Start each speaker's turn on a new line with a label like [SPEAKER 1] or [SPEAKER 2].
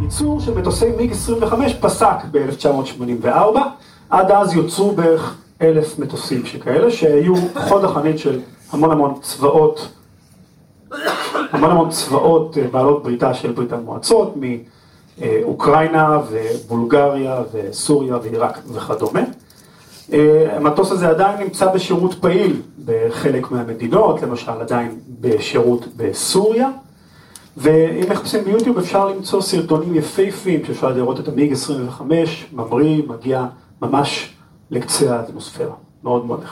[SPEAKER 1] ייצור של מטוסי מיג 25 פסק ב-1984, עד אז יוצרו בערך 1,000 מטוסים שכאלה, שהיו חוד החנית של המון צבאות בעלות בריתה של ברית המועצות, מאוקראינה ובולגריה וסוריה ועיראק וכדומה. המטוס הזה עדיין נמצא בשירות פעיל בחלק מהמדינות, למשל עדיין בשירות בסוריה, ואם מחפשים ביוטיוב אפשר למצוא סרטונים יפהפיים שאפשר לראות את המיג 25, ממריא, מגיע ממש לקצה האטמוספירה, מאוד מאוד נחמד.